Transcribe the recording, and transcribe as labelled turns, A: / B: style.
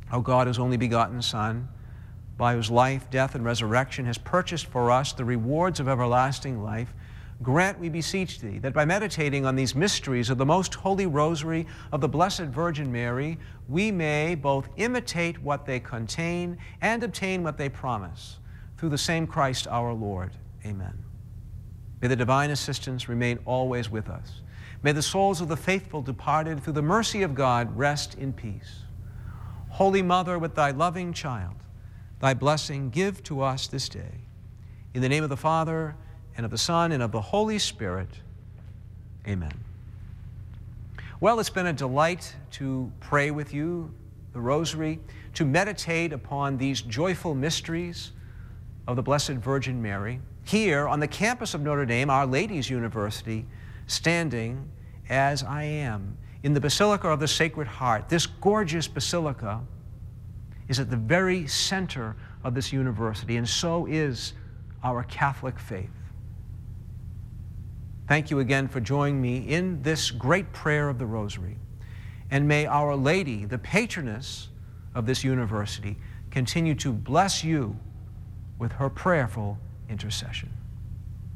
A: O God, whose only begotten Son, by whose life, death, and resurrection has purchased for us the rewards of everlasting life, grant, we beseech Thee, that by meditating on these mysteries of the most holy rosary of the Blessed Virgin Mary, we may both imitate what they contain and obtain what they promise. Through the same Christ our Lord. Amen. May the divine assistance remain always with us. May the souls of the faithful departed through the mercy of God rest in peace. Holy Mother, with Thy loving child, Thy blessing give to us this day. In the name of the Father, and of the Son, and of the Holy Spirit. Amen. Well, it's been a delight to pray with you the Rosary, to meditate upon these joyful mysteries of the Blessed Virgin Mary, here on the campus of Notre Dame, Our Lady's University, standing as I am in the Basilica of the Sacred Heart. This gorgeous basilica is at the very center of this university, and so is our Catholic faith. Thank you again for joining me in this great prayer of the Rosary. And may Our Lady, the patroness of this university, continue to bless you with her prayerful intercession.